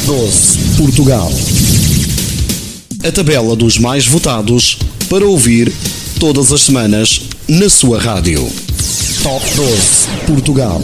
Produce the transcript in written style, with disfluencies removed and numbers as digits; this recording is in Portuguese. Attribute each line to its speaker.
Speaker 1: 12 Portugal. A tabela dos mais votados para ouvir todas as semanas na sua rádio. Top 12 Portugal.